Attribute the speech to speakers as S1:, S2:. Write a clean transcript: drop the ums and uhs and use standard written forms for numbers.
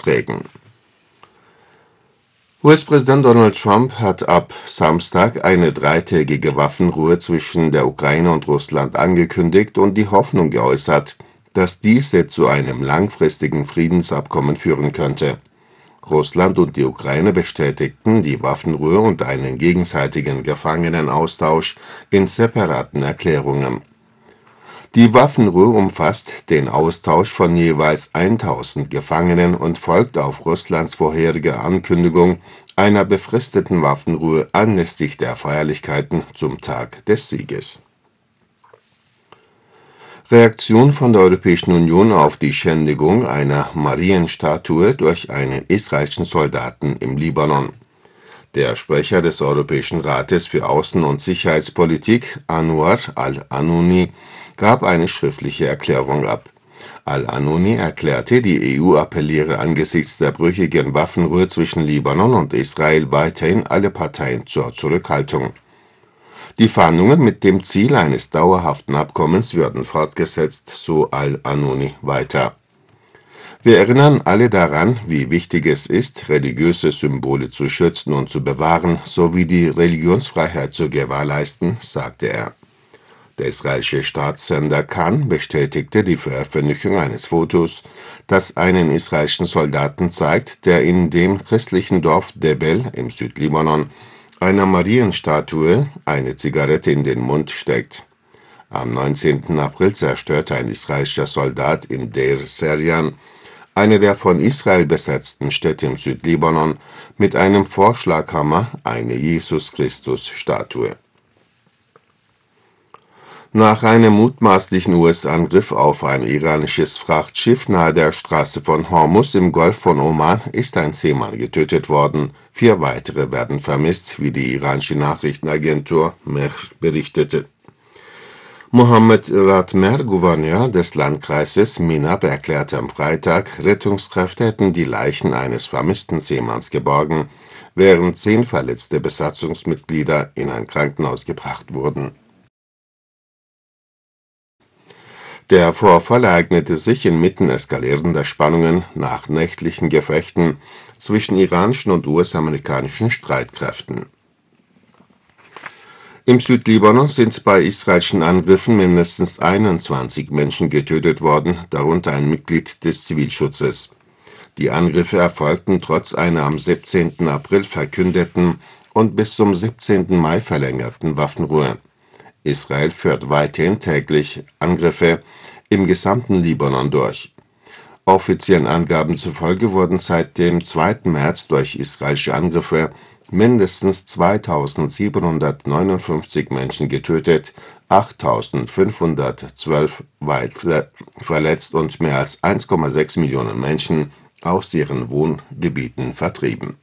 S1: Verträgen. US-Präsident Donald Trump hat ab Samstag eine dreitägige Waffenruhe zwischen der Ukraine und Russland angekündigt und die Hoffnung geäußert, dass diese zu einem langfristigen Friedensabkommen führen könnte. Russland und die Ukraine bestätigten die Waffenruhe und einen gegenseitigen Gefangenenaustausch in separaten Erklärungen. Die Waffenruhe umfasst den Austausch von jeweils 1000 Gefangenen und folgt auf Russlands vorherige Ankündigung einer befristeten Waffenruhe anlässlich der Feierlichkeiten zum Tag des Sieges. Reaktion von der Europäischen Union auf die Schändigung einer Marienstatue durch einen israelischen Soldaten im Libanon. Der Sprecher des Europäischen Rates für Außen- und Sicherheitspolitik, Anwar al-Anouni, gab eine schriftliche Erklärung ab. Al-Anouni erklärte, die EU appelliere angesichts der brüchigen Waffenruhe zwischen Libanon und Israel weiterhin alle Parteien zur Zurückhaltung. Die Verhandlungen mit dem Ziel eines dauerhaften Abkommens würden fortgesetzt, so Al-Anouni weiter. Wir erinnern alle daran, wie wichtig es ist, religiöse Symbole zu schützen und zu bewahren, sowie die Religionsfreiheit zu gewährleisten, sagte er. Der israelische Staatssender Kan bestätigte die Veröffentlichung eines Fotos, das einen israelischen Soldaten zeigt, der in dem christlichen Dorf Debel im Südlibanon einer Marienstatue eine Zigarette in den Mund steckt. Am 19. April zerstörte ein israelischer Soldat in Deir Serjan, eine der von Israel besetzten Städte im Südlibanon, mit einem Vorschlaghammer eine Jesus-Christus-Statue. Nach einem mutmaßlichen US-Angriff auf ein iranisches Frachtschiff nahe der Straße von Hormuz im Golf von Oman ist ein Seemann getötet worden. 4 weitere werden vermisst, wie die iranische Nachrichtenagentur Mehr berichtete. Mohammed Ratmer, Gouverneur des Landkreises Minab, erklärte am Freitag, Rettungskräfte hätten die Leichen eines vermissten Seemanns geborgen, während 10 verletzte Besatzungsmitglieder in ein Krankenhaus gebracht wurden. Der Vorfall ereignete sich inmitten eskalierender Spannungen nach nächtlichen Gefechten zwischen iranischen und US-amerikanischen Streitkräften. Im Südlibanon sind bei israelischen Angriffen mindestens 21 Menschen getötet worden, darunter ein Mitglied des Zivilschutzes. Die Angriffe erfolgten trotz einer am 17. April verkündeten und bis zum 17. Mai verlängerten Waffenruhe. Israel führt weiterhin täglich Angriffe im gesamten Libanon durch. Offiziellen Angaben zufolge wurden seit dem 2. März durch israelische Angriffe mindestens 2759 Menschen getötet, 8512 weit verletzt und mehr als 1,6 Millionen Menschen aus ihren Wohngebieten vertrieben.